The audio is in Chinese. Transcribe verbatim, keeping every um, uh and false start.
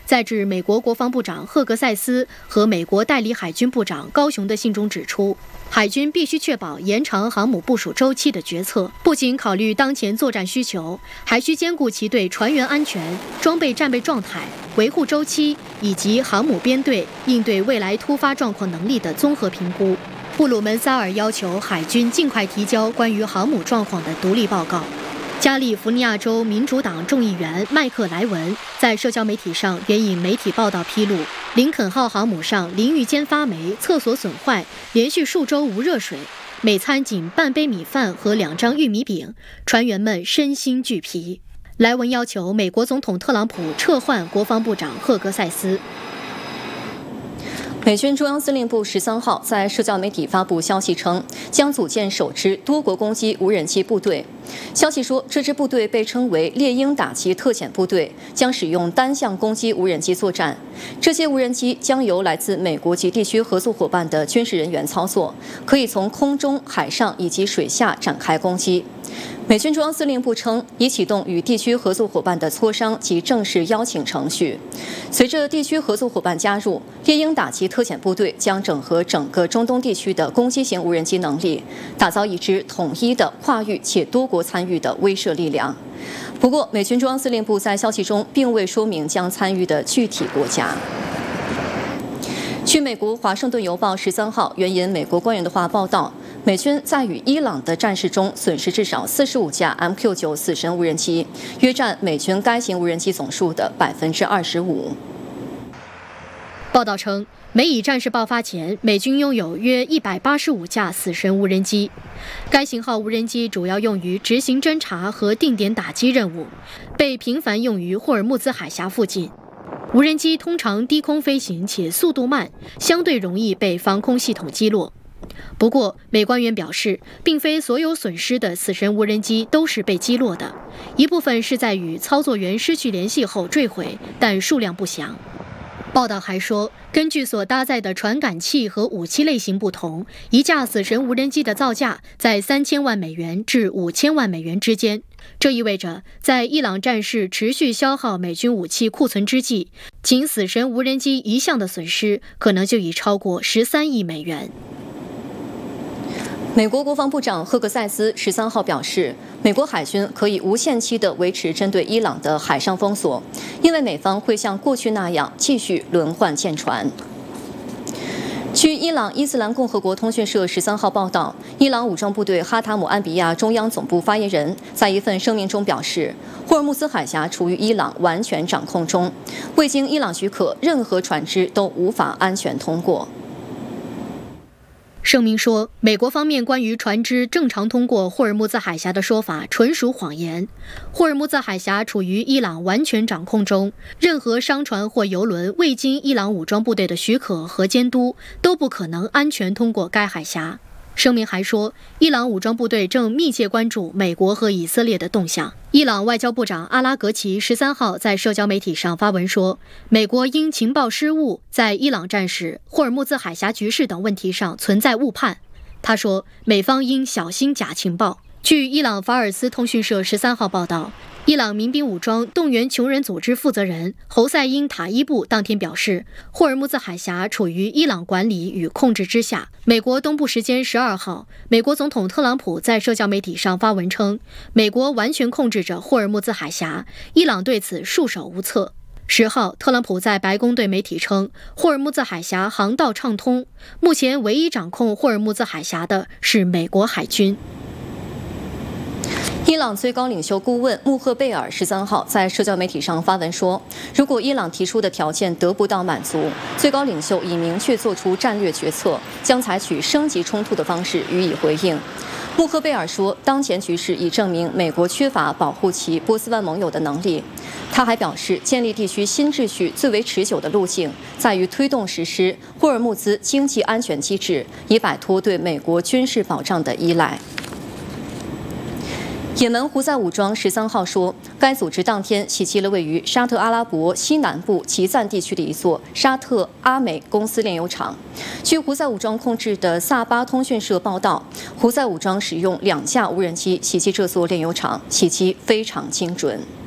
在致美国国防部长赫格塞斯和美国代理海军部长高雄的信中指出，海军必须确保延长航母部署周期的决策，不仅考虑当前作战需求，还需兼顾其对船员安全、装备战备状态、维护周期以及航母编队应对未来突发状况能力的综合评估。布鲁门萨尔要求海军尽快提交关于航母状况的独立报告。加利福尼亚州民主党众议员麦克莱文在社交媒体上援引媒体报道披露，林肯号航母上淋浴间发霉、厕所损坏，连续数周无热水，每餐仅半杯米饭和两张玉米饼，船员们身心俱疲。莱文要求美国总统特朗普撤换国防部长赫格塞斯。 美军中央司令部十三号在社交媒体发布消息称，将组建首支多国攻击无人机部队。消息说，这支部队被称为猎鹰打击特遣部队，将使用单向攻击无人机作战。这些无人机将由来自美国及地区合作伙伴的军事人员操作，可以从空中、海上以及水下展开攻击。美军中央司令部称，已启动与地区合作伙伴的磋商及正式邀请程序。随着地区合作伙伴加入，猎鹰打击特遣部队将整合整个中东地区的攻击型无人机能力，打造一支统一的、跨域且多国参与的威慑力量。不过，美军中央司令部在消息中并未说明将参与的具体国家。据美国《华盛顿邮报》十三号援引美国官员的话报道，美军在与伊朗的战事中损失至少四十五架 M Q 九 死神无人机，约占美军该型无人机总数的百分之二十五。 报道称，美以战事爆发前，美军拥有约一百八十五架死神无人机。该型号无人机主要用于执行侦察和定点打击任务，被频繁用于霍尔木兹海峡附近。无人机通常低空飞行且速度慢，相对容易被防空系统击落。不过，美官员表示，并非所有损失的死神无人机都是被击落的，一部分是在与操作员失去联系后坠毁，但数量不详。报道还说，根据所搭载的传感器和武器类型不同，一架死神无人机的造价在三千万美元至五千万美元之间。这意味着，在伊朗战事持续消耗美军武器库存之际，仅死神无人机一项的损失可能就已超过十三亿美元。 美国国防部长赫格塞斯十三号表示，美国海军可以无限期地维持针对伊朗的海上封锁，因为美方会像过去那样继续轮换舰船。据伊朗伊斯兰共和国通讯社十三号报道，伊朗武装部队哈塔姆安比亚中央总部发言人在一份声明中表示，霍尔木兹海峡处于伊朗完全掌控中，未经伊朗许可，任何船只都无法安全通过。 声明说，美国方面关于船只正常通过霍尔木兹海峡的说法纯属谎言。霍尔木兹海峡处于伊朗完全掌控中，任何商船或油轮未经伊朗武装部队的许可和监督，都不可能安全通过该海峡。声明还说，伊朗武装部队正密切关注美国和以色列的动向。伊朗外交部长阿拉格齐十三号在社交媒体上发文说，美国因情报失误，在伊朗战事、霍尔木兹海峡局势等问题上存在误判。他说，美方应小心假情报。据伊朗法尔斯通讯社十三号报道，伊朗民兵武装动员穷人组织负责人侯赛因塔伊布当天表示，霍尔木兹海峡处于伊朗管理与控制之下。美国东部时间十二号，美国总统特朗普在社交媒体上发文称，美国完全控制着霍尔木兹海峡，伊朗对此束手无策。十号，特朗普在白宫对媒体称，霍尔木兹海峡航道畅通，目前唯一掌控霍尔木兹海峡的是美国海军。 伊朗最高领袖顾问穆赫贝尔十三号在社交媒体上发文说，如果伊朗提出的条件得不到满足，最高领袖已明确做出战略决策，将采取升级冲突的方式予以回应。穆赫贝尔说，当前局势已证明美国缺乏保护其波斯湾盟友的能力。他还表示，建立地区新秩序最为持久的路径，在于推动实施霍尔木兹经济安全机制，以摆脱对美国军事保障的依赖。也门胡塞武装十三号说，该组织当天袭击了位于沙特阿拉伯西南部吉赞地区的一座沙特阿美公司炼油厂。据胡塞武装控制的萨巴通讯社报道，胡塞武装使用两架无人机袭击这座炼油厂，袭击非常精准。